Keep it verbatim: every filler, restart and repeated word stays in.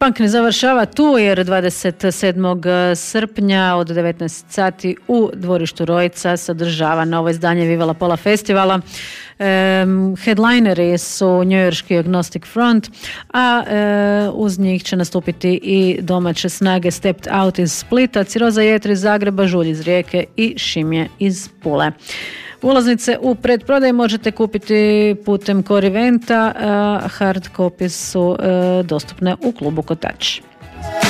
Punk ne završava tu jer dvadeset sedmog srpnja od devetnaest sati u dvorištu Rojica sadržava novo izdanje Viva La Pola festivala. Um, headlineri su njujorški Agnostic Front, a uh, uz njih će nastupiti i domaće snage Stepped Out iz Splita, Ciroza Jetri iz Zagreba, Žulj iz Rijeke i Šimje iz Pule. Ulaznice u predprodaj možete kupiti putem Coriventa, uh, hard copies su uh, dostupne u klubu Kotač.